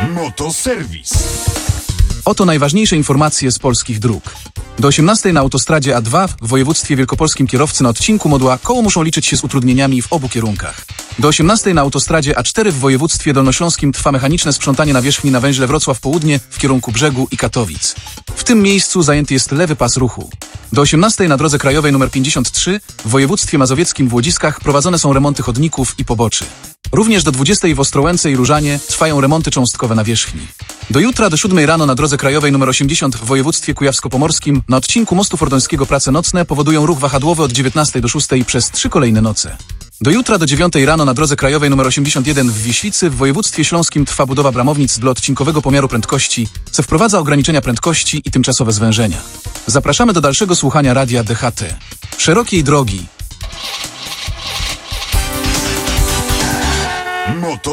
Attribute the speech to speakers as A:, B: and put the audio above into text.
A: Motoserwis.
B: Oto najważniejsze informacje z polskich dróg. Do 18 na autostradzie A2 w województwie wielkopolskim kierowcy na odcinku modła koło muszą liczyć się z utrudnieniami w obu kierunkach. Do 18 na autostradzie A4 w województwie dolnośląskim trwa mechaniczne sprzątanie nawierzchni na węźle Wrocław Południe w kierunku Brzegu i Katowic. W tym miejscu zajęty jest lewy pas ruchu. Do 18 na drodze krajowej nr 53 w województwie mazowieckim w Łodziskach prowadzone są remonty chodników i poboczy. Również do 20 w Ostrołęce i Różanie trwają remonty cząstkowe nawierzchni. Do jutra do 7 rano na drodze krajowej nr 80 w województwie kujawsko-pomorskim na odcinku mostu fordońskiego prace nocne powodują ruch wahadłowy od 19 do 6 przez 3 kolejne noce. Do jutra do 9 rano na drodze krajowej nr 81 w Wiślicy w województwie śląskim trwa budowa bramownic dla odcinkowego pomiaru prędkości, co wprowadza ograniczenia prędkości i tymczasowe zwężenia. Zapraszamy do dalszego słuchania radia DHT. Szerokiej drogi.